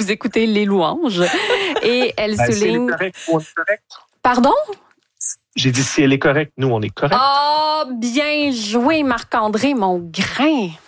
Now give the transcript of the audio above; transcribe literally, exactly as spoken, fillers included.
vous écoutez les louanges. Et elle Ben, si elle souligne... est correcte, on est correct. Pardon? J'ai dit si elle est correcte, nous, on est correct. Ah, bien joué, Marc-André, mon grain.